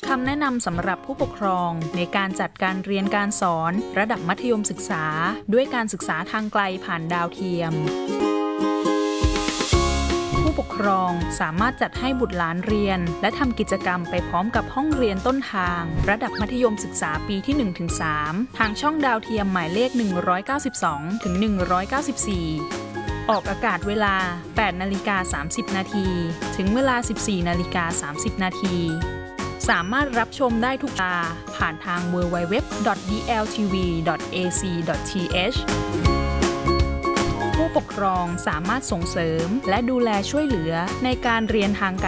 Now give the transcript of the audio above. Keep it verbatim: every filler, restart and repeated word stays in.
คำแนะนำสำหรับผู้ปกครองในการจัดการเรียนการสอนระดับมัธยมศึกษาด้วยการศึกษาทางไกลผ่านดาวเทียมผู้ปกครองสามารถจัดให้บุตรหลานเรียนและทำกิจกรรมไปพร้อมกับห้องเรียนต้นทางระดับมัธยมศึกษาปีที่ หนึ่งถึงสาม ทางช่องดาวเทียมหมายเลข หนึ่งร้อยเก้าสิบสองถึงหนึ่งร้อยเก้าสิบสี่ ออกอากาศเวลา แปดนาฬิกาสามสิบนาที ถึงเวลา สิบสี่นาฬิกาสามสิบนาที สามารถรับชมได้ทุกเวลาผ่านทาง ดับเบิลยู ดับเบิลยู ดับเบิลยู ดอท ดี แอล ที วี ดอท เอ ซี ดอท ที เอช ผู้ปกครองสามารถส่งเสริมและดูแลช่วยเหลือในการเรียนทางการ